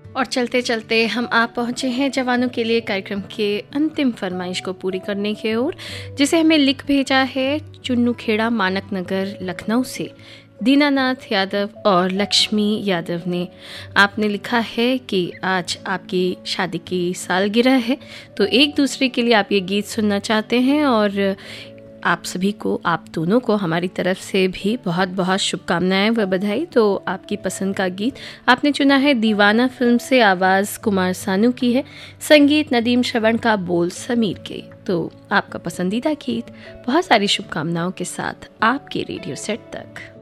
और चलते चलते हम आप पहुँचे हैं जवानों के लिए कार्यक्रम के अंतिम फरमाइश को पूरी करने की ओर, जिसे हमें लिख भेजा है चुन्नू खेड़ा मानक नगर लखनऊ से दीनानाथ यादव और लक्ष्मी यादव ने। आपने लिखा है कि आज आपकी शादी की सालगिरह है, तो एक दूसरे के लिए आप ये गीत सुनना चाहते हैं और आप सभी को, आप दोनों को हमारी तरफ से भी बहुत बहुत शुभकामनाएं व बधाई। तो आपकी पसंद का गीत आपने चुना है दीवाना फिल्म से, आवाज़ कुमार सानू की है, संगीत नदीम श्रवण का, बोल समीर के। तो आपका पसंदीदा गीत बहुत सारी शुभकामनाओं के साथ आपके रेडियो सेट तक।